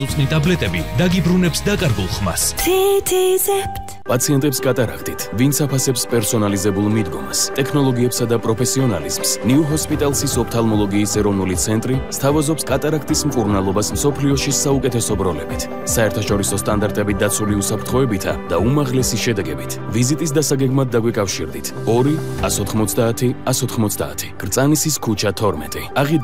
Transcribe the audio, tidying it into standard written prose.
უცნი ტაბლეტები დაგიბრუნებს დაკარგულ ხმას. პაციენტებს კატარაქტით, ვინც აფასებს პერსონალიზებულ მიდგომას, ტექნოლოგიებსა და პროფესიონალიზმს, New Hospital-ის ოფთალმოლოგიის ეროვნული ცენტრი სთავაზობს კატარაქტის მკურნალობას მსოფლიოში საუკეთესო ბროლებით, საერთაშორისო სტანდარტებით დაცული უსაფრთხოებითა და უმაღლესი შედეგებით. ვიზიტის დასაგეგმად დაგვიკავშირდით 2 190 190 გრწანისის ქუჩა 12.